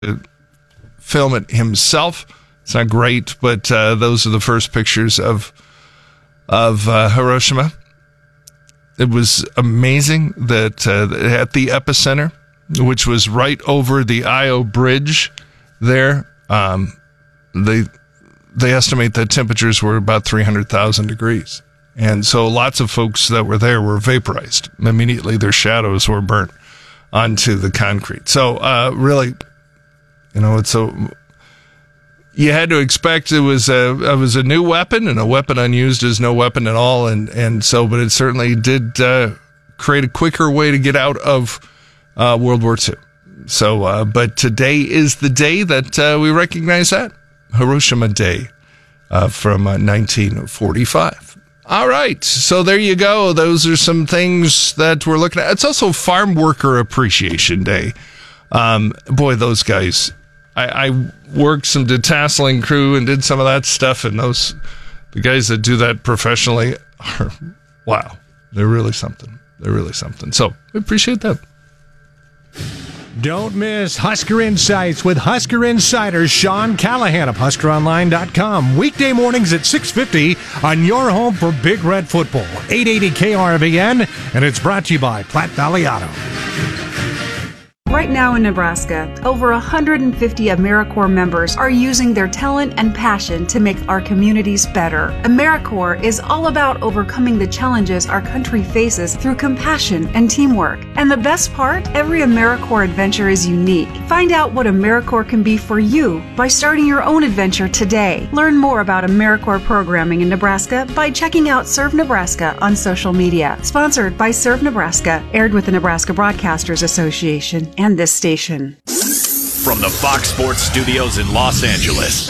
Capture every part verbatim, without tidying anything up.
film it himself. It's not great, but uh, those are the first pictures of of uh, Hiroshima. It was amazing that uh, at the epicenter, which was right over the Io Bridge there, um, they they estimate that temperatures were about three hundred thousand degrees. And so lots of folks that were there were vaporized. Immediately their shadows were burnt onto the concrete. So uh, really, you know, it's a... You had to expect it was a it was a new weapon, and a weapon unused is no weapon at all. And, and so, but it certainly did uh, create a quicker way to get out of uh, World War Two. So, uh, but today is the day that uh, we recognize that. Hiroshima Day uh, from uh, nineteen forty-five. All right, so there you go. Those are some things that we're looking at. It's also Farm Worker Appreciation Day. Um, boy, those guys... I, I worked some detasseling crew and did some of that stuff, and those the guys that do that professionally are, wow, they're really something. They're really something. So we appreciate that. Don't miss Husker Insights with Husker Insider Sean Callahan of Husker Online dot com. Weekday mornings at six fifty on your home for Big Red Football. eight eighty K R V N, and it's brought to you by Platte Valley Auto. Right now in Nebraska, over one hundred fifty AmeriCorps members are using their talent and passion to make our communities better. AmeriCorps is all about overcoming the challenges our country faces through compassion and teamwork. And the best part? Every AmeriCorps adventure is unique. Find out what AmeriCorps can be for you by starting your own adventure today. Learn more about AmeriCorps programming in Nebraska by checking out Serve Nebraska on social media. Sponsored by Serve Nebraska, aired with the Nebraska Broadcasters Association and this station. From the Fox Sports Studios in Los Angeles,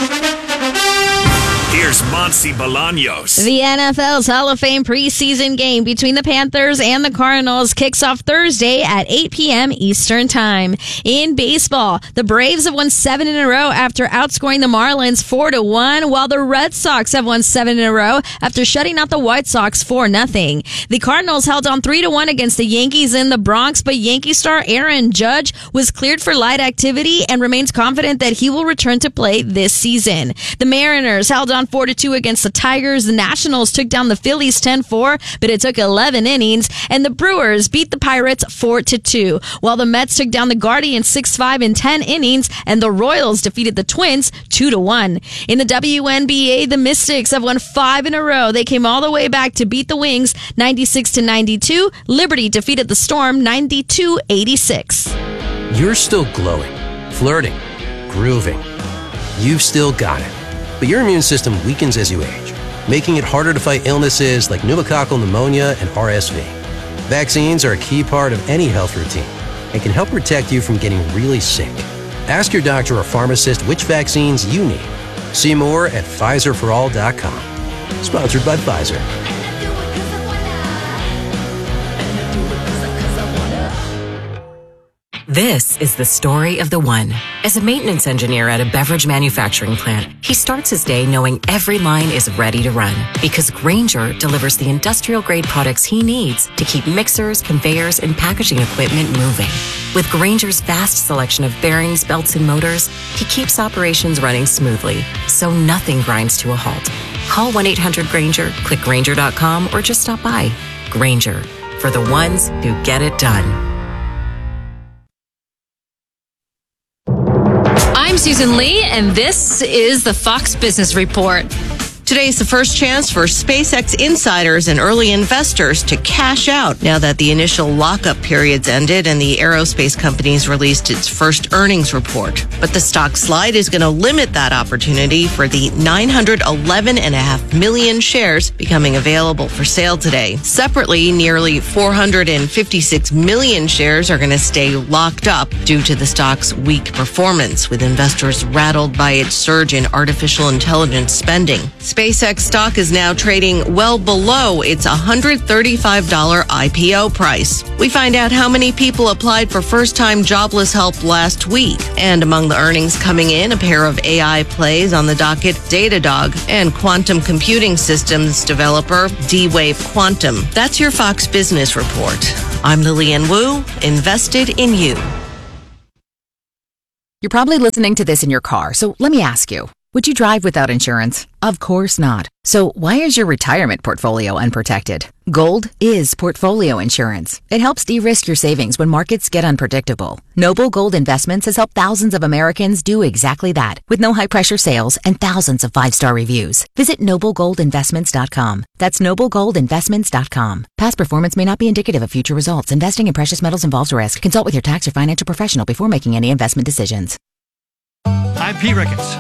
here's Monty Bolaños. The N F L's Hall of Fame preseason game between the Panthers and the Cardinals kicks off Thursday at eight p.m. Eastern Time. In baseball, the Braves have won seven in a row after outscoring the Marlins four to one, while the Red Sox have won seven in a row after shutting out the White Sox four nothing. The Cardinals held on three to one against the Yankees in the Bronx, but Yankee star Aaron Judge was cleared for light activity and remains confident that he will return to play this season. The Mariners held on four to two against the Tigers. The Nationals took down the Phillies ten four, but it took eleven innings, and the Brewers beat the Pirates four to two, while the Mets took down the Guardians six five in ten innings, and the Royals defeated the Twins two to one. In the W N B A, the Mystics have won five in a row. They came all the way back to beat the Wings ninety-six to ninety-two. Liberty defeated the Storm ninety-two eighty-six. You're still glowing, flirting, grooving. You've still got it. But your immune system weakens as you age, making it harder to fight illnesses like pneumococcal pneumonia and R S V. Vaccines are a key part of any health routine and can help protect you from getting really sick. Ask your doctor or pharmacist which vaccines you need. See more at Pfizer for all dot com. Sponsored by Pfizer. This is the story of the one. As a maintenance engineer at a beverage manufacturing plant, he starts his day knowing every line is ready to run because Grainger delivers the industrial-grade products he needs to keep mixers, conveyors, and packaging equipment moving. With Grainger's vast selection of bearings, belts, and motors, he keeps operations running smoothly, so nothing grinds to a halt. Call one eight hundred Grainger, click Grainger dot com, or just stop by. Grainger, for the ones who get it done. I'm Susan Lee, and this is the Fox Business Report. Today's the first chance for SpaceX insiders and early investors to cash out now that the initial lockup periods ended and the aerospace company's released its first earnings report. But the stock slide is going to limit that opportunity for the nine hundred eleven point five million shares becoming available for sale today. Separately, nearly four hundred fifty-six million shares are going to stay locked up due to the stock's weak performance, with investors rattled by its surge in artificial intelligence spending. SpaceX stock is now trading well below its one hundred thirty-five dollars I P O price. We find out how many people applied for first-time jobless help last week. And among the earnings coming in, a pair of A I plays on the docket, Datadog, and quantum computing systems developer D-Wave Quantum. That's your Fox Business Report. I'm Lillian Wu, invested in you. You're probably listening to this in your car, so let me ask you. Would you drive without insurance? Of course not. So why is your retirement portfolio unprotected? Gold is portfolio insurance. It helps de-risk your savings when markets get unpredictable. Noble Gold Investments has helped thousands of Americans do exactly that, with no high-pressure sales and thousands of five-star reviews. Visit noble gold investments dot com. That's noble gold investments dot com. Past performance may not be indicative of future results. Investing in precious metals involves risk. Consult with your tax or financial professional before making any investment decisions. I'm Pete Ricketts.